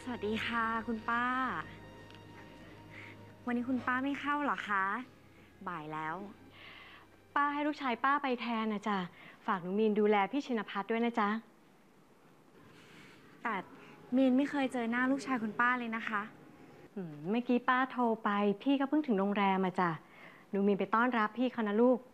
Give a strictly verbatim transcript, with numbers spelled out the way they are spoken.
วัสดีค่ะคุณป้า วันนี้คุณป้าไม่เข้าเหรอคะบ่ายแล้วป้าให้ลูกชายป้าไปแทนนะจ๊ะฝากหนูมีนดูแลพี่ชินภัทรด้วยนะจ๊ะแต่มีนไม่เคยเจอหน้าลูกชายคุณป้าเลยนะคะเมื่อกี้ป้าโทรไปพี่ก็เพิ่งถึงโรงแรมมาจ้ะหนูมีนไปต้อนรับพี่เขานะลูก